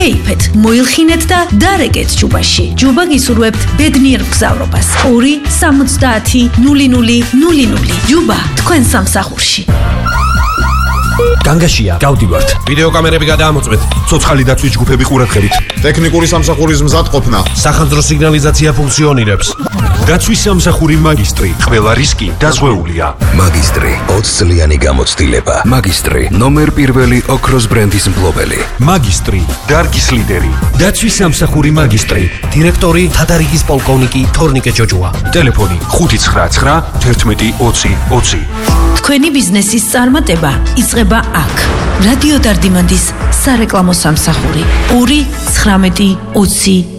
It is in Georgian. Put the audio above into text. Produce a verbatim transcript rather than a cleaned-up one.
ეიფეთ, მოილხინეთ და დარეგეთ ჯუბაში. ჯუბა გისურვებთ ბედნიერ მგზავრობას. ორი სამოცდაათი ნული ნული ნული ნული. ჯუბა თქვენ სამსახურში. განგაშია, გავდივართ. ვიდეოკამერები გადაამოწმეთ. ცოცხალი დაცვის ჯგუფები ყურადღებით. ტექნიკური სამსახურის მზადყოფნა. სახანძრო სიგნალიზაცია ფუნქციონირებს. დაცვის სამსახური მაგისტრი. ყველა რისკი დაზღვეულია. მაგისტრი ოცი წლიანი გამოცდილება. მაგისტრი ნომერ პირველი ოქროს ბრენდის მფლობელი. მაგისტრი. დარგის ლიდერი. დაცვის სამსახური მაგისტრი. დირექტორი თადარიგის პოლკოვნიკი თორნიკე ჯოჯოა. ტელეფონი ხუთი ცხრა ცხრა თერთმეტი ოცი ოცი. თქვენი ბიზნესის წარმატება იწყება აქ. რადიო დარდიმანდის სარეკლამო სამსახური. ორი ცხრამეტი ოცი